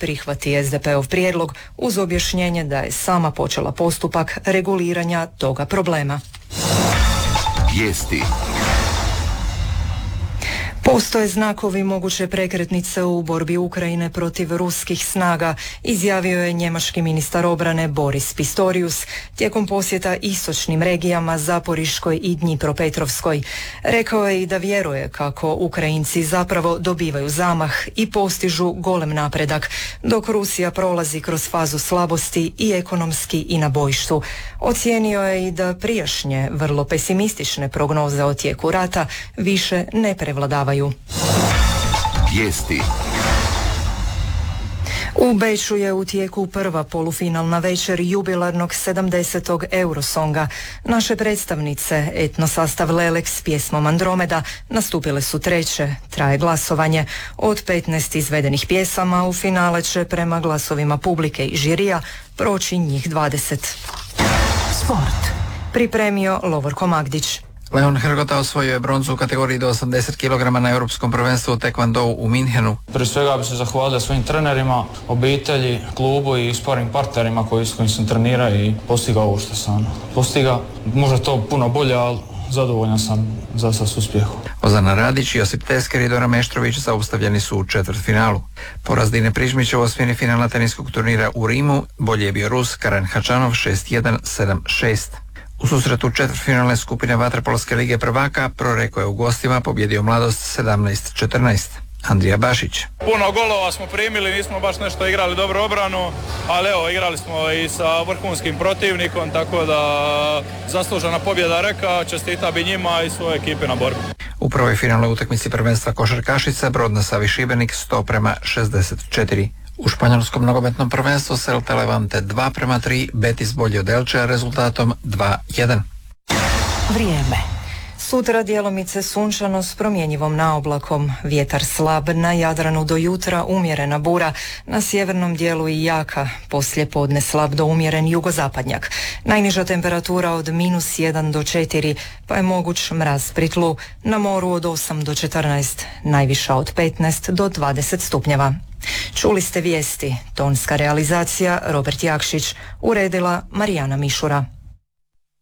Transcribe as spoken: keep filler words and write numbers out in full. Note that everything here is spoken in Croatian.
prihvati es de peov prijedlog uz objašnjenje da je sama počela postupak reguliranja toga problema. Vijesti. Postoje znakovi moguće prekretnice u borbi Ukrajine protiv ruskih snaga, izjavio je njemački ministar obrane Boris Pistorius tijekom posjeta istočnim regijama Zaporiškoj i Dnjipropetrovskoj. Rekao je i da vjeruje kako Ukrajinci zapravo dobivaju zamah i postižu golem napredak, dok Rusija prolazi kroz fazu slabosti i ekonomski i na bojištu. Ocijenio je i da prijašnje vrlo pesimistične prognoze o tijeku rata više ne prevladavaju. Vijesti. U Beču je u tijeku prva polufinalna večer jubilarnog sedamdesetog Eurosonga. Naše predstavnice, etno sastav Lelek s pjesmom Andromeda, nastupile su treće. Traje glasovanje. Od petnaest izvedenih pjesama u finale će prema glasovima publike i žirija proći njih dvadeset. Sport. Pripremio Lovorko Magdić. Leon Hrgota osvojio je bronzu u kategoriji do osamdeset kilograma na Europskom prvenstvu u tekvondou u Minhenu. Prije svega bi se zahvalio svojim trenerima, obitelji, klubu i sparing partnerima koji, s kojim sam trenirao i postigao ovo što sam postigao. Možda to puno bolje, ali zadovoljan sam za sad s uspjehom. Ozana Radić, Josip Tesker i Dora Meštrović zaustavljeni su u četvrtfinalu. Poraz Dine Prižmića u osmini finala teniskog turnira u Rimu bolje je bio Rus Karen Hačanov šest jedan sedam šest. U susretu četvrtfinalne skupine vaterpolske lige prvaka Proreko je u gostima pobjedio Mladost sedamnaest četrnaest. Andrija Bašić. Puno golova smo primili, nismo baš nešto igrali dobro obranu, ali evo, igrali smo i sa vrhunskim protivnikom, tako da zaslužena pobjeda Reka, čestita bi njima i svoje ekipe na borbi. U prvoj finalnoj utakmici prvenstva košarkašica Brod na Savi Šibenik sto prema šezdeset četiri. U španjolskom nogometnom prvenstvu Celta Levante dva prema tri, Betis bolji od Elčea rezultatom dva jedan. Vrijeme. Sutra djelomice sunčano s promjenjivom naoblakom, vjetar slab, na Jadranu do jutra umjerena bura, na sjevernom dijelu i jaka, poslije podne slab do umjeren jugozapadnjak. Najniža temperatura od minus jedan do četiri, pa je moguć mraz pri tlu, na moru od osam do četrnaest, najviša od petnaest do dvadeset stupnjeva. Čuli ste vijesti, tonska realizacija Robert Jakšić, uredila Marijana Mišura.